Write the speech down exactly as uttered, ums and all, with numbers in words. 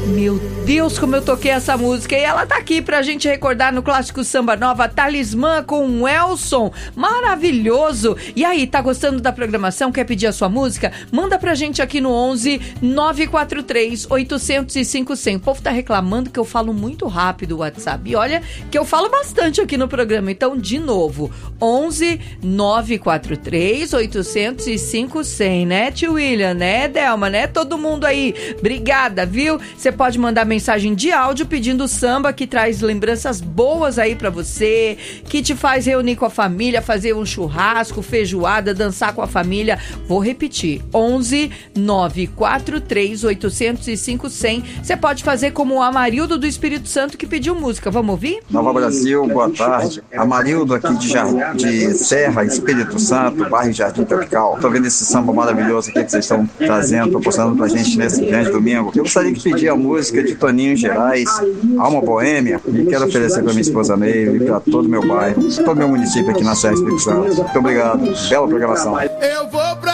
Meu Deus, como eu toquei essa música. E ela tá aqui pra gente recordar no Clássico Samba Nova, Talismã com o Elson. Maravilhoso. E aí, tá gostando da programação? Quer pedir a sua música? Manda pra gente aqui no onze nove quatro três oito zero cinco zero zero. O povo tá reclamando que eu falo muito rápido o WhatsApp. E olha que eu falo bastante aqui no programa. Então, de novo, onze nove quatro três oito zero cinco zero. Né, tio William? Né, Delma? Né? Todo mundo aí. Obrigada, viu? Você pode mandar mensagem de áudio pedindo samba que traz lembranças boas aí pra você, que te faz reunir com a família, fazer um churrasco, feijoada, dançar com a família. Vou repetir, onze nove quatro três oito zero cinco zero. Você pode fazer como o Amarildo do Espírito Santo que pediu música. Vamos ouvir? Nova Brasil, boa tarde. Amarildo aqui de, Jar... de Serra, Espírito Santo, bairro Jardim Tropical. Tô vendo esse samba maravilhoso aqui que vocês estão trazendo, proporcionando pra gente nesse grande domingo. Eu gostaria de pedir a música de Toninho Gerais, Alma Boêmia, e quero oferecer pra minha esposa Meire e pra todo o meu bairro, todo o meu município aqui na Serra Espírito Santo. Muito obrigado. Bela programação. Eu vou pra